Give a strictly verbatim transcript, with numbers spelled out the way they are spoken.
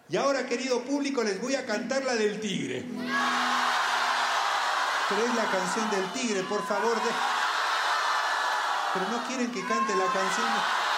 Y ahora, querido público, les voy a cantar la del tigre. Pero es la canción del tigre, por favor. De... Pero no quieren que cante la canción.